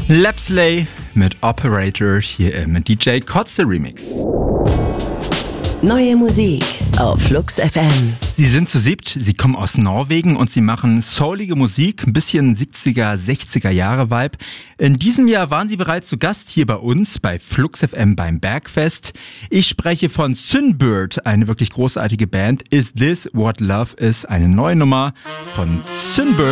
Lapsley mit Operator hier im DJ Kotze Remix. Neue Musik auf Flux FM. Sie sind zu siebt, sie kommen aus Norwegen und sie machen soulige Musik, ein bisschen 70er, 60er Jahre Vibe. In diesem Jahr waren sie bereits zu Gast hier bei uns bei Flux FM beim Bergfest. Ich spreche von Synbird, eine wirklich großartige Band. Is This What Love Is? Eine neue Nummer von Synbird.